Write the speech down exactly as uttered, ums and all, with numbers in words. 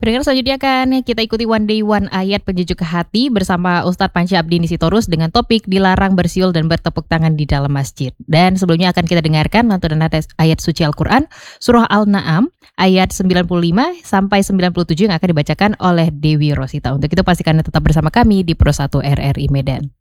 Pendengar selanjutnya akan kita ikuti One Day One Ayat Penyejuk Hati bersama Ustadz Panca Abdi Nisitorus dengan topik dilarang bersiul dan bertepuk tangan di dalam masjid. Dan sebelumnya akan kita dengarkan lantunan ayat suci Al-Quran Surah Al-Na'am ayat sembilan puluh lima sampai sembilan puluh tujuh yang akan dibacakan oleh Dewi Rosita. Untuk itu pastikan tetap bersama kami di Pro satu R R I Medan.